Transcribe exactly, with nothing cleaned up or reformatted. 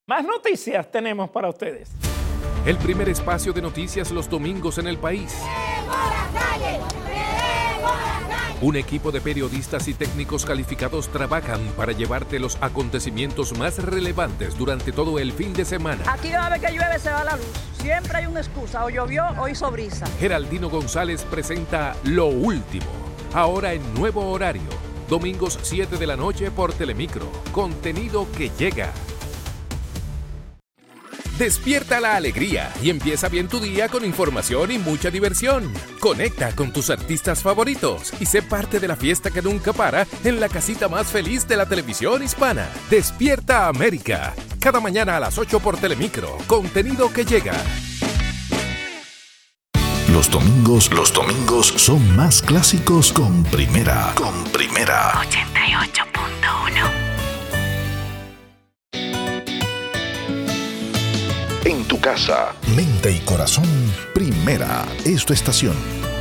Más noticias tenemos para ustedes. El primer espacio de noticias los domingos en el país. Un equipo de periodistas y técnicos calificados trabajan para llevarte los acontecimientos más relevantes durante todo el fin de semana. Aquí cada vez que llueve se va la luz. Siempre hay una excusa. O llovió o hizo brisa. Geraldino González presenta Lo Último. Ahora en nuevo horario. Domingos siete de la noche por Telemicro. Contenido que llega. Despierta la alegría y empieza bien tu día con información y mucha diversión. Conecta con tus artistas favoritos y sé parte de la fiesta que nunca para en la casita más feliz de la televisión hispana. Despierta América. Cada mañana a las ocho por Telemicro. Contenido que llega. Los domingos, los domingos son más clásicos con Primera. Con Primera. ochenta y ocho punto uno. En tu casa, mente y corazón, Primera es tu estación.